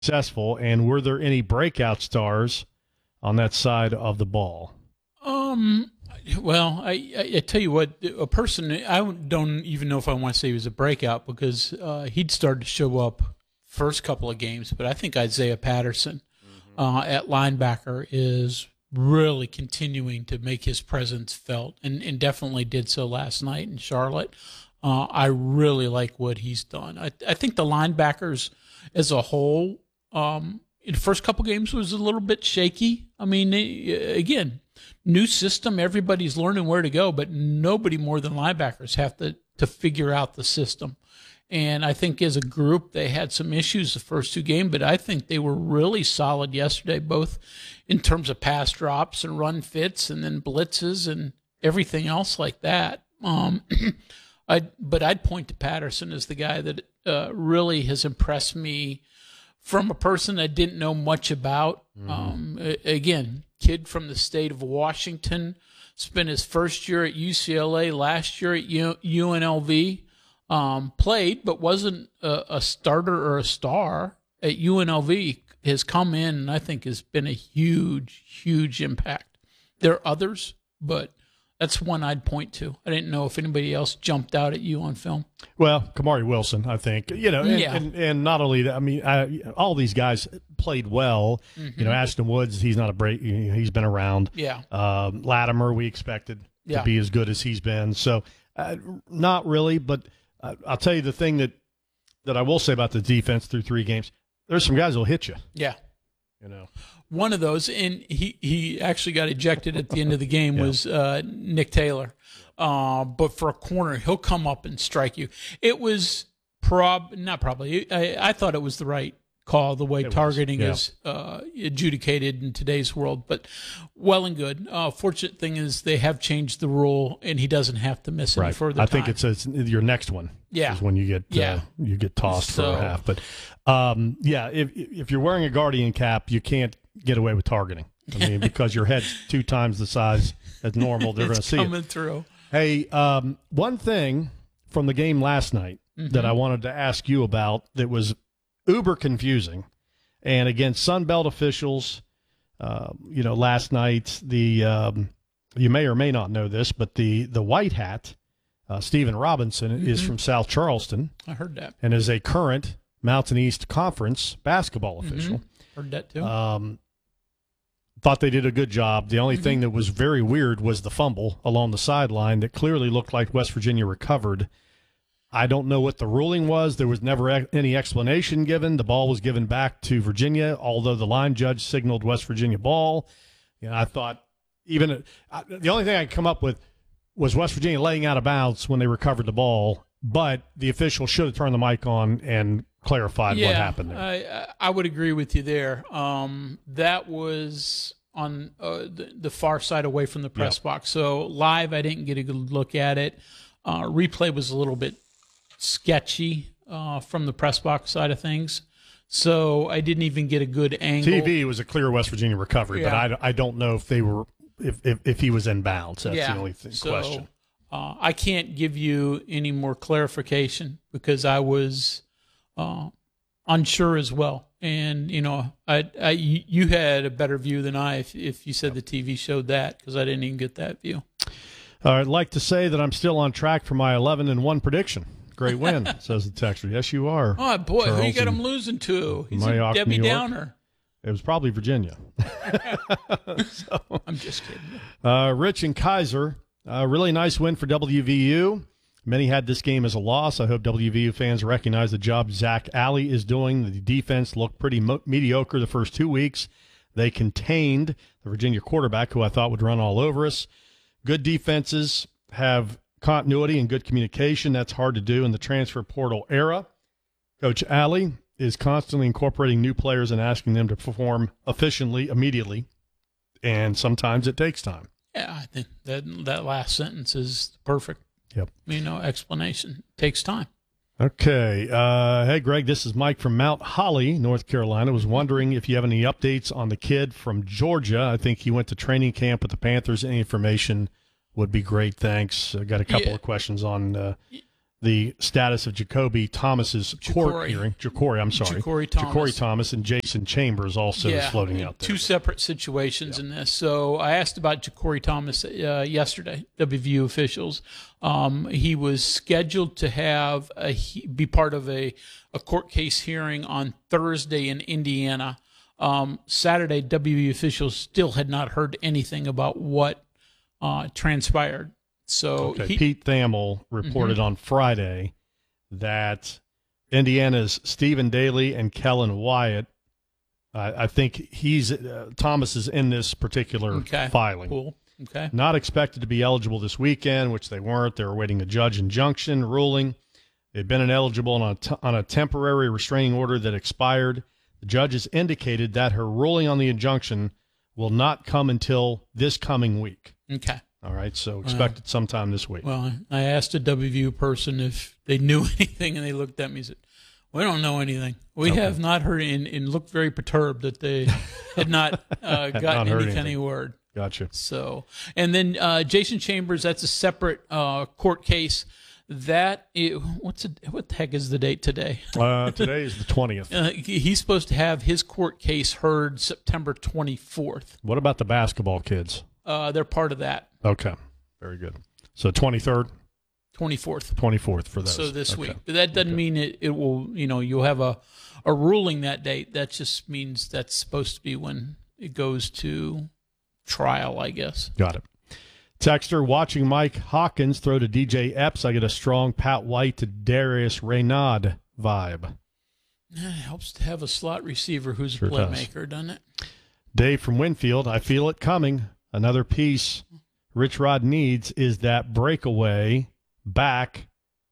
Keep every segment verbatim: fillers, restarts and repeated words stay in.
successful, and were there any breakout stars on that side of the ball? Um, well, I, I, I tell you what, a person, I don't even know if I want to say he was a breakout because uh, he'd started to show up first couple of games, but I think Isaiah Patterson mm-hmm. uh, at linebacker is really continuing to make his presence felt, and, and definitely did so last night in Charlotte. Uh, I really like what he's done. I, I think the linebackers as a whole, um, in the first couple games was a little bit shaky. I mean, again, new system, everybody's learning where to go, but nobody more than linebackers have to, to figure out the system. And I think as a group, they had some issues the first two games, but I think they were really solid yesterday, both in terms of pass drops and run fits and then blitzes and everything else like that. Um, I, but I'd point to Patterson as the guy that uh, really has impressed me from a person I didn't know much about. Mm-hmm. Um, again, kid from the state of Washington, spent his first year at U C L A, last year at U- U N L V, um, played but wasn't a, a starter or a star at U N L V, has come in and I think has been a huge, huge impact. There are others, but that's one I'd point to. I didn't know if anybody else jumped out at you on film. Well, Kamari Wilson, I think, you know, and, yeah. and, and not only that, I mean, I, all these guys played well. Mm-hmm. You know, Ashton Woods, he's not a break. He's been around. Yeah. Um, Latimer, we expected yeah. to be as good as he's been. So, uh, not really, but uh, I'll tell you the thing that, that I will say about the defense through three games. There's some guys who'll hit you. Yeah. You know. One of those, and he, he actually got ejected at the end of the game, yeah. was uh, Nick Taylor. Uh, but for a corner, he'll come up and strike you. It was prob not probably. I, I thought it was the right call, the way it targeting was, yeah. is uh, adjudicated in today's world. But well and good. Uh, fortunate thing is they have changed the rule, and he doesn't have to miss right. any further I time. think it's, it's your next one. Yeah. Is when you get yeah. uh, you get tossed so, for a half. But um, yeah, if if you're wearing a Guardian cap, you can't get away with targeting. I mean, because your head's two times the size as normal, they're going to see it. coming through. Hey, um, one thing from the game last night mm-hmm. that I wanted to ask you about that was uber confusing, and again, Sunbelt officials, uh, you know, last night, the um, you may or may not know this, but the, the white hat, uh, Stephen Robinson, mm-hmm. is from South Charleston. I heard that. And is a current Mountain East Conference basketball official. Mm-hmm. Heard that too. Um, thought they did a good job. The only mm-hmm. thing that was very weird was the fumble along the sideline that clearly looked like West Virginia recovered. I don't know what the ruling was. There was never e- any explanation given. The ball was given back to Virginia, although the line judge signaled West Virginia ball. You know, I thought even uh, the only thing I could come up with was West Virginia laying out of bounds when they recovered the ball, but the official should have turned the mic on and clarified yeah, what happened there. I, I would agree with you there. Um, that was on uh, the, the far side away from the press yep. box. So live, I didn't get a good look at it. Uh, replay was a little bit sketchy uh, from the press box side of things. So I didn't even get a good angle. T V was a clear West Virginia recovery, yeah. but I, I don't know if they were if, if, if he was in bounds. That's yeah. the only thing, so, question. Uh, I can't give you any more clarification because I was uh, unsure as well. And, you know, I, I, you had a better view than I if, if you said the T V showed that because I didn't even get that view. Uh, I'd like to say that I'm still on track for my eleven and one prediction. Great win, says the texter. Yes, you are. Oh, boy, Charles, who you got him losing to? He's Mayock, a Debbie New York. Downer. It was probably Virginia. so, I'm just kidding. Uh, Rich and Kaiser, a really nice win for W V U. Many had this game as a loss. I hope W V U fans recognize the job Zach Alley is doing. The defense looked pretty mo- mediocre the first two weeks. They contained the Virginia quarterback, who I thought would run all over us. Good defenses have continuity and good communication. That's hard to do in the transfer portal era. Coach Alley is constantly incorporating new players and asking them to perform efficiently immediately, and sometimes it takes time. Yeah, I think that that last sentence is perfect. Yep. You know, explanation takes time. Okay. Uh, hey, Greg, this is Mike from Mount Holly, North Carolina. I was wondering if you have any updates on the kid from Georgia. I think he went to training camp with the Panthers. Any information would be great. Thanks. I got a couple yeah. of questions on uh, the status of Jacoby Thomas's court Ja'Cory. hearing. Ja'Cory, I'm sorry. Ja'Cory Thomas. Ja'Cory Thomas and Jason Chambers also is floating out there. Two separate situations in this. So I asked about Ja'Cory Thomas uh, yesterday, W V U officials. Um, he was scheduled to have a, he, be part of a, a court case hearing on Thursday in Indiana. Um, Saturday, W V U officials still had not heard anything about what uh, transpired. So okay. he, Pete Thamel reported mm-hmm. on Friday that Indiana's Stephen Daly and Kellen Wyatt, uh, I think he's uh, Thomas is in this particular okay. filing. Cool. Okay. Not expected to be eligible this weekend, which they weren't. They were awaiting a judge injunction ruling. They'd been ineligible on a, t- on a temporary restraining order that expired. The judge has indicated that her ruling on the injunction will not come until this coming week. Okay. All right, so expect it sometime this week. Well, I asked a W V U person if they knew anything, and they looked at me and said, we don't know anything. We okay. have not heard, and, and looked very perturbed that they had not uh, gotten not any kind of word. Gotcha. So, and then uh, Jason Chambers, that's a separate uh, court case. That is, what's a, what the heck is the date today? Uh, today is the twentieth. Uh, he's supposed to have his court case heard September twenty-fourth. What about the basketball kids? Uh, they're part of that. Okay, very good. So twenty-third? twenty-fourth. twenty-fourth for those. So this okay. week. But that doesn't okay. mean it, it will, you know, you'll have a, a ruling that date. That just means that's supposed to be when it goes to trial, I guess. Got it. Texter, watching Mike Hawkins throw to D J Epps, I get a strong Pat White to Darius Reynaud vibe. It helps to have a slot receiver who's sure a playmaker, does. doesn't it? Dave from Winfield, I feel it coming. Another piece Rich Rod needs is that breakaway back,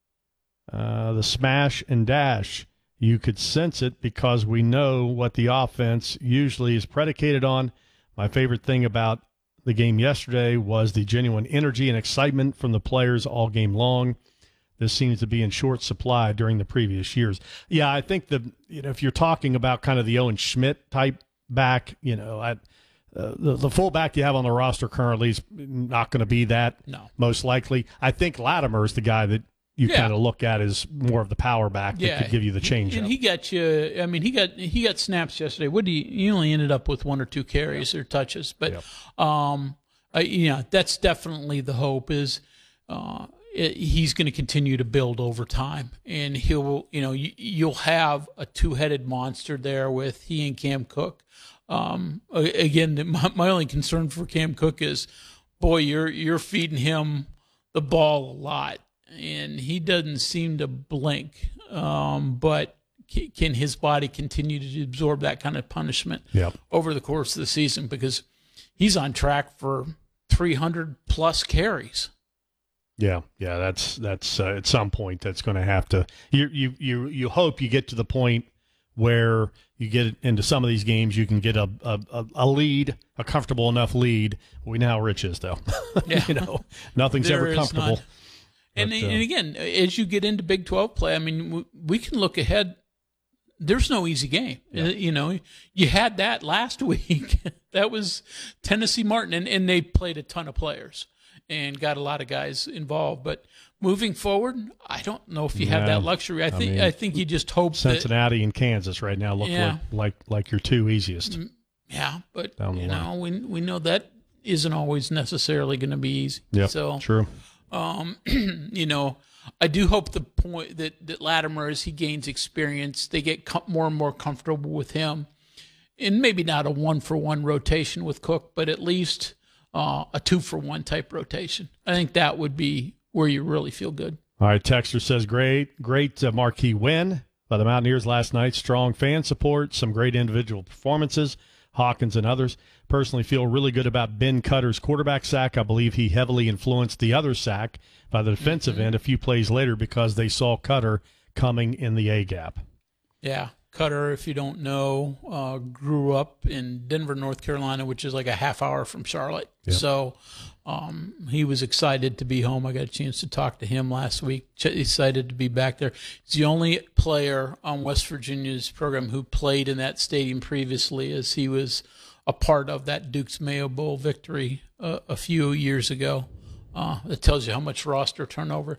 uh, the smash and dash. You could sense it because we know what the offense usually is predicated on. My favorite thing about the game yesterday was the genuine energy and excitement from the players all game long. This seems to be in short supply during the previous years. Yeah, I think the you know if you're talking about kind of the Owen Schmidt type back, you know, I, uh, the the fullback you have on the roster currently is not going to be that. No, most likely. I think Latimer is the guy that you yeah. kind of look at as more of the power back that yeah. could give you the change. And up. he got you. I mean, he got he got snaps yesterday. What do you? You only ended up with one or two carries yep. or touches, but yep. um, uh, yeah, that's definitely the hope. Is uh, it, he's going to continue to build over time, and he'll you know you, you'll have a two-headed monster there with he and Cam Cook. Um, again, my, my only concern for Cam Cook is, boy, you're you're feeding him the ball a lot. And he doesn't seem to blink, um, but c- can his body continue to absorb that kind of punishment yep. over the course of the season? Because he's on track for three hundred plus carries. Yeah, yeah, that's that's uh, at some point that's going to have to. You you you you hope you get to the point where you get into some of these games, you can get a a, a lead, a comfortable enough lead. We know how Rich is, though. Yeah. you know, nothing's there ever comfortable. Not. And, But, uh, and again, as you get into Big twelve play, I mean, we, we can look ahead. There's no easy game. Yeah. You know, you had that last week. That was Tennessee Martin, and, and they played a ton of players and got a lot of guys involved. But moving forward, I don't know if you have Yeah. that luxury. I I think mean, I think you just hope Cincinnati and Kansas right now look Yeah. like, like like your two easiest. that. Yeah, but Down the you line. know, we we know that isn't always necessarily going to be easy. Yep, So true. Um, you know, I do hope the point that, that Latimer, as he gains experience, they get com- more and more comfortable with him. And maybe not a one-for-one rotation with Cook, but at least uh, a two-for-one type rotation. I think that would be where you really feel good. All right, Texter says, great, great uh, marquee win by the Mountaineers last night. Strong fan support, some great individual performances, Hawkins and others. Personally feel really good about Ben Cutter's quarterback sack. I believe he heavily influenced the other sack by the defensive mm-hmm. end a few plays later because they saw Cutter coming in the A-gap. Yeah, Cutter, if you don't know, uh, grew up in Denver, North Carolina, which is like a half hour from Charlotte. Yep. So um, he was excited to be home. I got a chance to talk to him last week. Ch- excited to be back there. He's the only player on West Virginia's program who played in that stadium previously, as he was a part of that Duke's Mayo Bowl victory uh, a few years ago. Uh, it tells you how much roster turnover.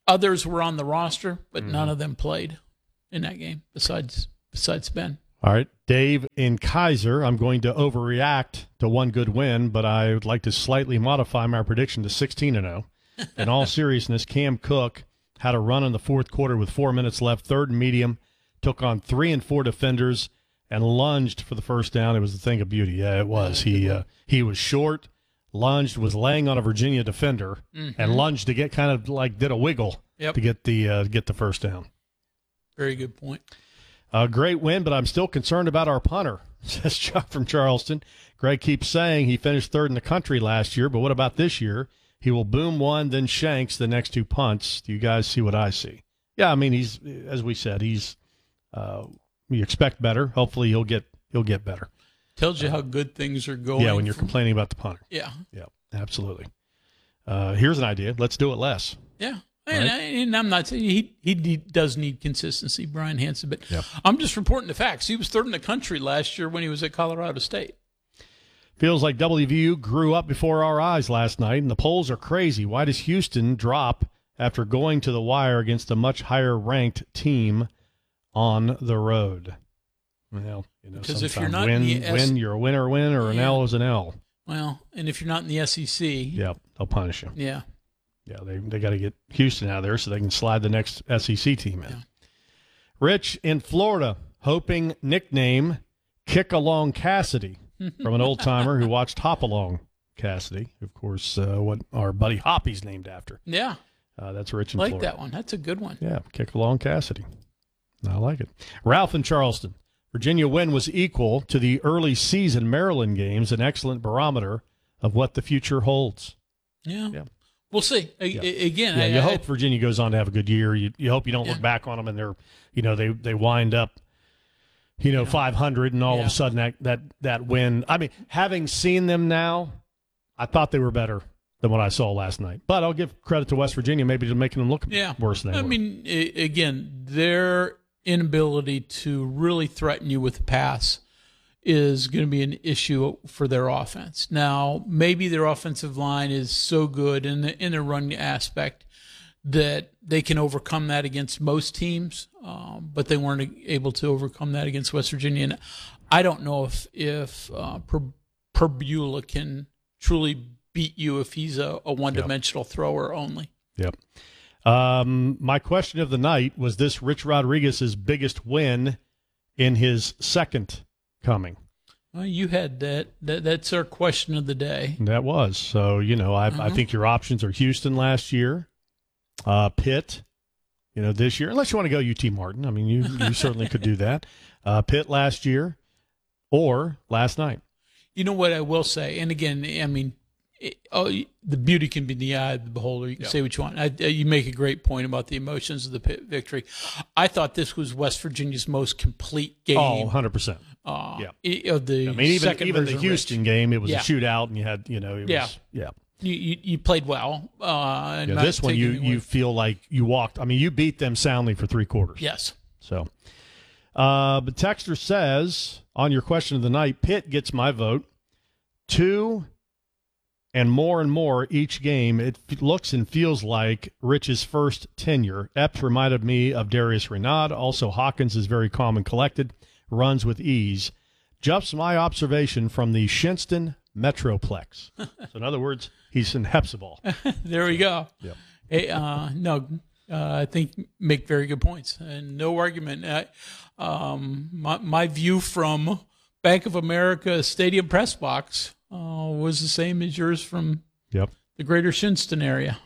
others were on the roster, but mm. none of them played in that game besides besides Ben. All right, Dave in Kaiser, I'm going to overreact to one good win, but I would like to slightly modify my prediction to sixteen and oh. In all seriousness, Cam Cook had a run in the fourth quarter with four minutes left, third and medium, took on three and four defenders, and lunged for the first down. It was a thing of beauty. Yeah, it was. He uh, he was short, lunged, was laying on a Virginia defender, mm-hmm. and lunged to get kind of like did a wiggle yep. to get the uh, get the first down. Very good point. A great win, but I'm still concerned about our punter, says Chuck from Charleston. Greg keeps saying he finished third in the country last year, but what about this year? He will boom one, then shanks the next two punts. Do you guys see what I see? Yeah, I mean, he's, as we said, he's, uh, we expect better. Hopefully he'll get, he'll get better. Tells you uh, how good things are going. Yeah, when you're from, complaining about the punter. Yeah. Yeah, absolutely. Uh, here's an idea. Let's do it less. Yeah. And, right. I, and I'm not saying he, he he does need consistency, Brian Hansen, but yep. I'm just reporting the facts. He was third in the country last year when he was at Colorado State. Feels like W V U grew up before our eyes last night, and the polls are crazy. Why does Houston drop after going to the wire against a much higher-ranked team on the road? Well, you know, because if you're not win, in the S- win, you're a winner, win, or an yeah. L is an L. Well, and if you're not in the S E C, yeah, they'll punish you. Yeah. Yeah, they they got to get Houston out of there so they can slide the next S E C team in. Yeah. Rich in Florida, hoping nickname Kick Along Cassidy from an old timer who watched Hop Along Cassidy, of course, uh, what our buddy Hoppy's named after. Yeah, uh, that's Rich in I like Florida. that one. That's a good one. Yeah, Kick Along Cassidy. I like it. Ralph in Charleston, Virginia win was equal to the early season Maryland games, an excellent barometer of what the future holds. Yeah. Yeah. We'll see. A- yeah. Again, yeah, I, you I, hope Virginia goes on to have a good year. You, you hope you don't yeah. look back on them and they're, you know, they, they wind up, you know, yeah. five hundred and all yeah. of a sudden that, that, that win. I mean, having seen them now, I thought they were better than what I saw last night. But I'll give credit to West Virginia maybe to making them look yeah. worse than they I were. mean, again, their inability to really threaten you with the pass is going to be an issue for their offense. Now, maybe their offensive line is so good in the in the run aspect that they can overcome that against most teams, um, but they weren't able to overcome that against West Virginia. And I don't know if if uh, Per- Perbula can truly beat you if he's a, a one-dimensional yep. thrower only. Yep. Um, my question of the night was this: Rich Rodriguez's biggest win in his second coming. Well, you had that. that. That's our question of the day. That was. So, you know, I, uh-huh. I think your options are Houston last year, uh, Pitt, you know, this year, unless you want to go U T Martin. I mean, you, you certainly could do that. Uh, Pitt last year or last night. You know what I will say? And again, I mean, it, oh, the beauty can be in the eye of the beholder. You can yeah. say what you want. I, you make a great point about the emotions of the Pitt victory. I thought this was West Virginia's most complete game. Oh, one hundred percent. Uh, yeah. Of the I mean, even, second even the Houston Rich. game, it was yeah. a shootout, and you had, you know, it was, yeah. yeah. You, you, you played well. Uh, yeah, this one, you, you feel like you walked. I mean, you beat them soundly for three quarters. Yes. So, uh, but Texter says, on your question of the night, Pitt gets my vote. Two and more and more each game, it looks and feels like Rich's first tenure. Epps reminded me of Darius Renaud. Also, Hawkins is very calm and collected, runs with ease. Just my observation from the Shinston Metroplex. So, in other words, he's in Hepzibah. There we go. Yep. Hey, uh, no, uh, I think make very good points and no argument. Uh, um, my, my view from Bank of America Stadium press box uh, was the same as yours from yep. the greater Shinston area.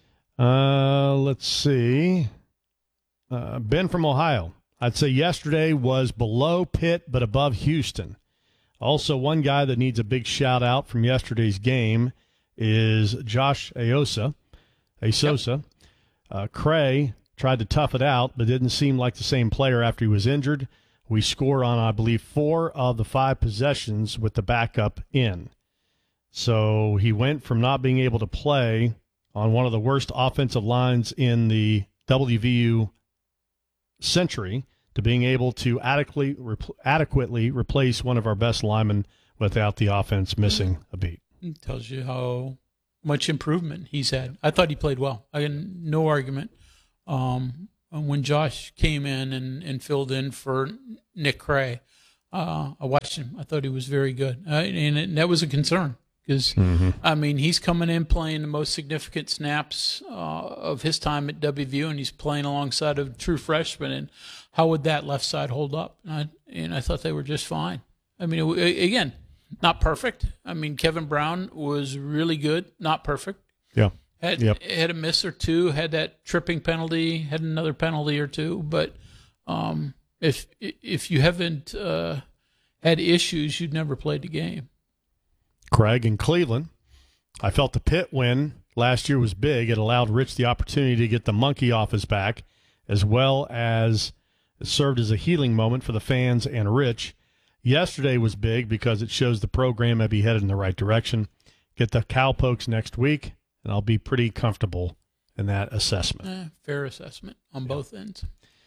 Uh, let's see. Uh, Ben from Ohio. I'd say yesterday was below Pitt but above Houston. Also, one guy that needs a big shout-out from yesterday's game is Josh Aosa. Asosa. Yep. Uh, Cray tried to tough it out, but didn't seem like the same player after he was injured. We score on, I believe, four of the five possessions with the backup in. So he went from not being able to play on one of the worst offensive lines in the W V U century to being able to adequately adequately replace one of our best linemen without the offense missing a beat. It tells you how much improvement he's had. I thought he played well. I had no argument Um, when Josh came in and, and filled in for Nick Cray, uh, I watched him. I thought he was very good. Uh, and, and that was a concern because, mm-hmm. I mean, he's coming in playing the most significant snaps uh, of his time at W V U, and he's playing alongside a true freshman. And how would that left side hold up? And I, and I thought they were just fine. I mean, it, again, not perfect. I mean, Kevin Brown was really good, not perfect. Yeah. Had yep. had a miss or two, had that tripping penalty, had another penalty or two. But um, if if you haven't uh, had issues, you've never played the game. Craig in Cleveland. I felt the Pitt win last year was big. It allowed Rich the opportunity to get the monkey off his back, as well as it served as a healing moment for the fans and Rich. Yesterday was big because it shows the program may be headed in the right direction. Get the Cowpokes next week, and I'll be pretty comfortable in that assessment. Eh, fair assessment on yeah. both ends.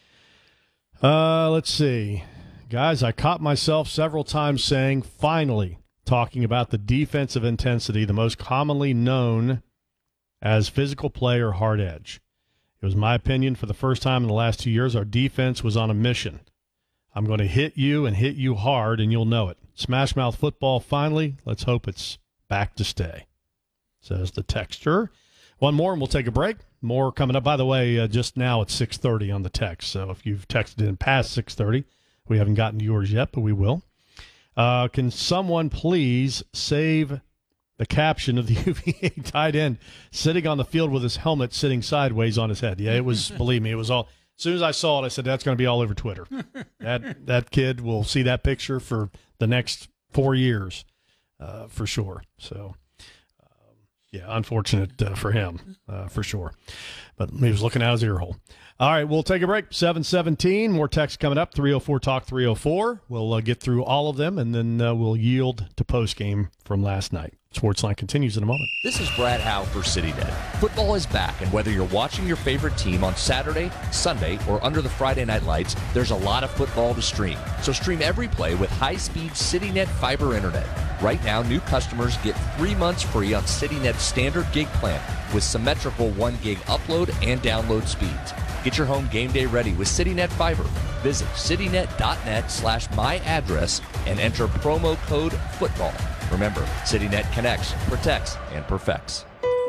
Uh, let's see. Guys, I caught myself several times saying, finally, talking about the defensive intensity, the most commonly known as physical play or hard edge. It was my opinion for the first time in the last two years, our defense was on a mission. I'm going to hit you and hit you hard, and you'll know it. Smash Mouth football, finally. Let's hope it's back to stay, says the texter. One more, and we'll take a break. More coming up. By the way, uh, just now it's six thirty on the text, so if you've texted in past six thirty, we haven't gotten to yours yet, but we will. Uh, can someone please save the caption of the U V A tight end sitting on the field with his helmet sitting sideways on his head? Yeah, it was, believe me, it was all. As soon as I saw it, I said, that's going to be all over Twitter. that that kid will see that picture for the next four years, uh, for sure. So, um, yeah, unfortunate uh, for him, uh, for sure. But he was looking out his ear hole. All right, we'll take a break. seven seventeen, more text coming up, three oh four talk three oh four. We'll uh, get through all of them, and then uh, we'll yield to postgame from last night. Sportsline continues in a moment. This is Brad Howe for CityNet. Football is back, and whether you're watching your favorite team on Saturday, Sunday, or under the Friday night lights, there's a lot of football to stream. So stream every play with high-speed CityNet fiber internet. Right now, new customers get three months free on CityNet's standard gig plan with symmetrical one gig upload and download speeds. Get your home game day ready with CityNet Fiber. Visit citynet.net slash my address and enter promo code FOOTBALL. Remember, CityNet connects, protects, and perfects.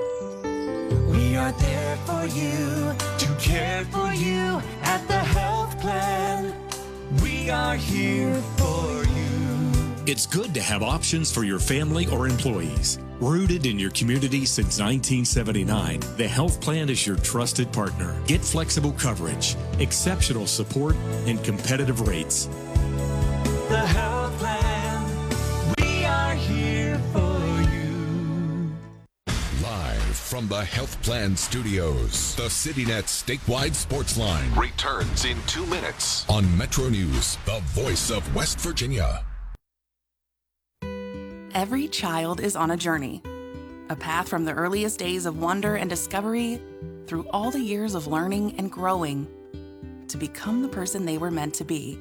We are there for you, to care for you at the health plan. We are here for you. It's good to have options for your family or employees. Rooted in your community since nineteen seventy-nine, the Health Plan is your trusted partner. Get flexible coverage, exceptional support, and competitive rates. The Health Plan, we are here for you. Live from the Health Plan Studios, the CityNet statewide sports line returns in two minutes on Metro News, the voice of West Virginia. Every child is on a journey, a path from the earliest days of wonder and discovery through all the years of learning and growing to become the person they were meant to be.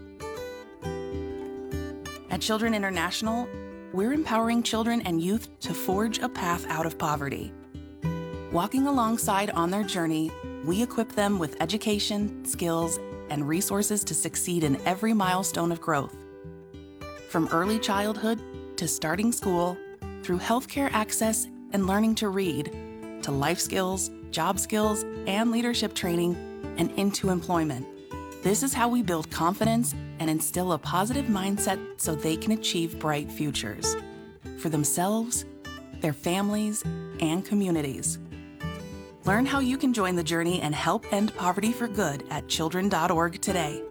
At Children International, we're empowering children and youth to forge a path out of poverty. Walking alongside on their journey, we equip them with education, skills, and resources to succeed in every milestone of growth. From early childhood to starting school, through healthcare access and learning to read, to life skills, job skills, and leadership training, and into employment. This is how we build confidence and instill a positive mindset so they can achieve bright futures for themselves, their families, and communities. Learn how you can join the journey and help end poverty for good at children dot org today.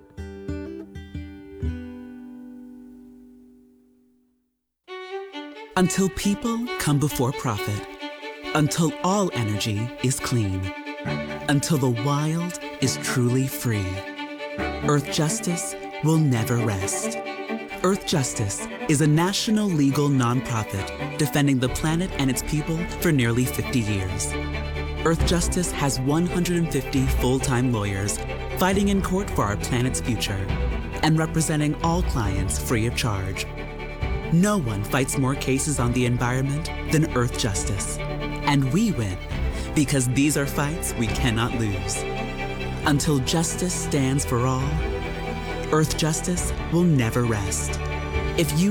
Until people come before profit. Until all energy is clean. Until the wild is truly free. Earth Justice will never rest. Earth Justice is a national legal nonprofit defending the planet and its people for nearly fifty years. Earth Justice has one hundred fifty full-time lawyers fighting in court for our planet's future and representing all clients free of charge. No one fights more cases on the environment than Earth Justice. And we win because these are fights we cannot lose. Until justice stands for all, Earth Justice will never rest. If you